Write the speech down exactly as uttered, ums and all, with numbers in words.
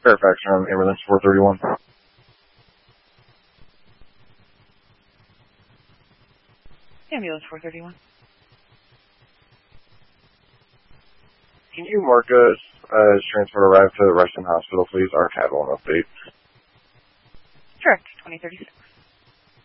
Fairfax, um, ambulance four thirty-one. Ambulance four thirty-one. Can you mark us as transport arrived to the Reston Hospital, please? Our Cat one update. Correct, twenty thirty-six.